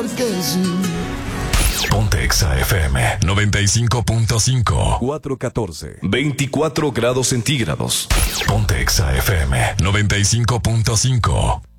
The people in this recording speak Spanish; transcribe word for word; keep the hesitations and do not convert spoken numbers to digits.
porque sí. Ponte Exa F M noventa y cinco punto cinco. cuatro catorce. veinticuatro grados centígrados. Ponte Exa F M noventa y cinco punto cinco.